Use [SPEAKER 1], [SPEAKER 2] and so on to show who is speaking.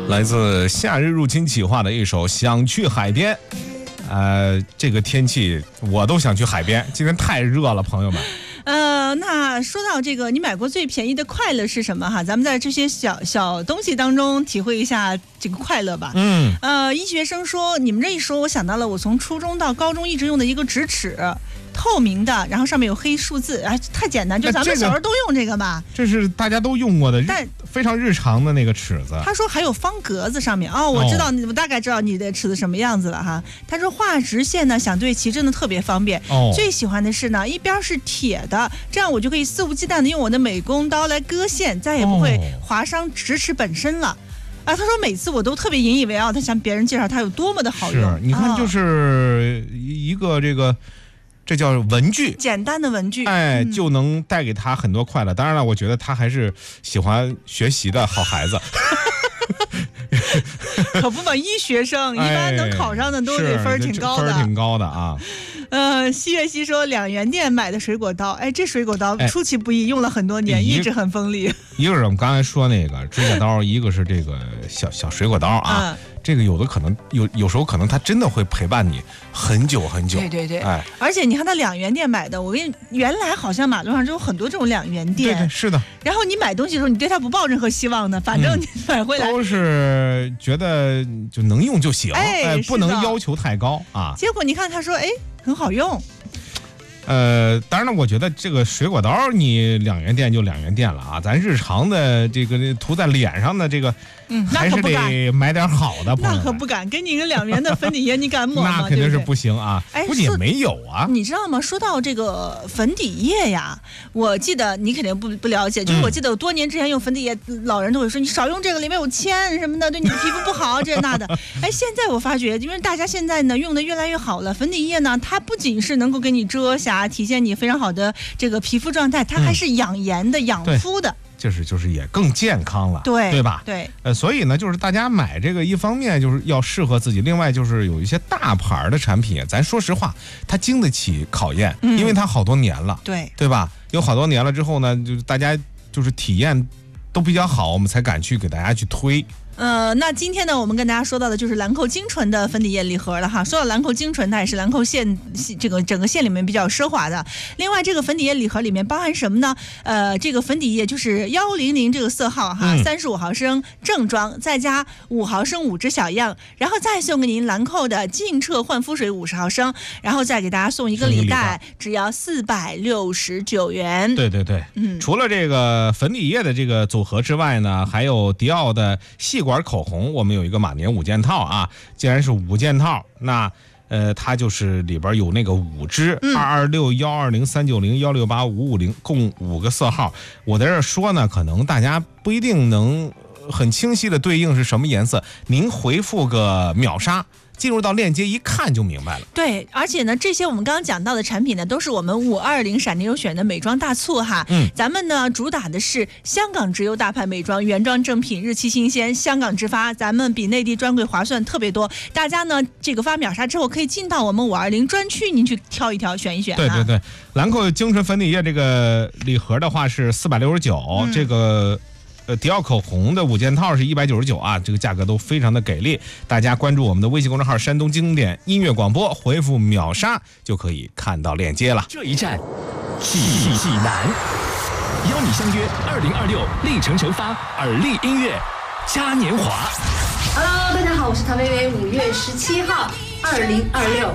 [SPEAKER 1] 来自夏日入侵企划的一首《想去海边》。这个天气我都想去海边，今天太热了，朋友们。
[SPEAKER 2] 那说到这个，你买过最便宜的快乐是什么哈？咱们在这些小东西当中体会一下这个快乐吧。医学生说，你们这一说，我想到了我从初中到高中一直用的一个直尺。透明的，然后上面有黑数字，太简单，就咱们小时候都用这个吧。
[SPEAKER 1] 这是大家都用过的，但非常日常的那个尺子。
[SPEAKER 2] 他说还有方格子上面我知道，我大概知道你的尺子什么样子了哈。他说画直线呢，想对齐真的特别方便。最喜欢的是呢，一边是铁的，这样我就可以肆无忌惮的用我的美工刀来割线，再也不会划伤直尺本身了。他说每次我都特别引以为傲，他向别人介绍它有多么的好用。
[SPEAKER 1] 是，你看就是一个这叫文具，
[SPEAKER 2] 简单的文具，
[SPEAKER 1] 就能带给他很多快乐。当然了，我觉得他还是喜欢学习的好孩子。
[SPEAKER 2] 可不嘛，医学生一般能考上的都得分挺高的，
[SPEAKER 1] 分挺高的啊。
[SPEAKER 2] 西月西说2元店买的水果刀，这水果刀出其不意，用了很多年，一直很锋利。
[SPEAKER 1] 一个是我们刚才说那个指甲刀，一个是这个小水果刀啊。这个有的可能有时候可能它真的会陪伴你很久很久。
[SPEAKER 2] 对，而且你看他2元店买的，我跟你原来好像马路上就有很多这种2元店。
[SPEAKER 1] 对，是的。
[SPEAKER 2] 然后你买东西的时候，你对他不抱任何希望的，反正你买回来
[SPEAKER 1] 都是觉得就能用就行，不能要求太高啊。
[SPEAKER 2] 结果你看他说，很好用。
[SPEAKER 1] 当然了，我觉得这个水果刀你2元店就2元店了啊，咱日常的这个涂在脸上的这个，还是得买点好的。
[SPEAKER 2] 那可不敢，给你一个2元的粉底液，你敢抹吗？
[SPEAKER 1] 那肯定是不行啊，不仅也没有啊。
[SPEAKER 2] 你知道吗？说到这个粉底液呀，我记得你肯定不了解，就是我记得我多年之前用粉底液，老人都会说你少用这个，里面有铅什么的，对你的皮肤不好，这那的。现在我发觉，因为大家现在呢用的越来越好了，粉底液呢，它不仅是能够给你遮瑕。体现你非常好的这个皮肤状态，它还是养颜的、养肤的，
[SPEAKER 1] 就是也更健康了，
[SPEAKER 2] 对
[SPEAKER 1] 吧？
[SPEAKER 2] 对，
[SPEAKER 1] 所以呢，就是大家买这个，一方面就是要适合自己，另外就是有一些大牌的产品，咱说实话，它经得起考验，因为它好多年了，对吧？有好多年了之后呢，就是大家就是体验都比较好，我们才敢去给大家去推。
[SPEAKER 2] 那今天呢，我们跟大家说到的就是兰蔻精纯的粉底液礼盒了哈。说到兰蔻精纯，它也是兰蔻线这个整个线里面比较奢华的。另外，这个粉底液礼盒里面包含什么呢？这个粉底液就是100这个色号哈，35毫升正装，再加5毫升5支小样，然后再送给您兰蔻的净澈焕肤水50毫升，然后再给大家送一个礼袋，只要469元。
[SPEAKER 1] 对，除了这个粉底液的这个组合之外呢，还有迪奥的细管口红，我们有一个马年5件套啊。既然是5件套，那它就是里边有那个5支，226、120、390、168、550，共5个色号。我在这说呢，可能大家不一定能很清晰的对应是什么颜色，您回复个秒杀。进入到链接一看就明白了。
[SPEAKER 2] 对，而且呢，这些我们刚刚讲到的产品呢，都是我们520闪电优选的美妆大促哈。咱们呢主打的是香港直邮大牌美妆，原装正品，日期新鲜，香港直发，咱们比内地专柜划算特别多。大家呢这个发秒杀之后，可以进到我们520专区，您去挑一挑，选一选。
[SPEAKER 1] 对，兰蔻精纯粉底液这个礼盒的话是469，这个。迪奥口红的5件套是199啊，这个价格都非常的给力。大家关注我们的微信公众号山东经典音乐广播，回复秒杀就可以看到链接了。
[SPEAKER 3] 这一站济南，邀你相约2026历程发耳力音乐嘉年华。
[SPEAKER 4] Hello， 大家好，我是谭维维，5月17号，2026